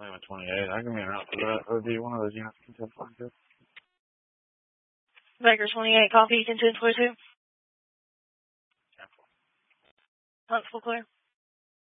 I'm at 28. I can be an out for that. Or do you one of those units? Baker 28, copy, 10-22. Huntsville clear.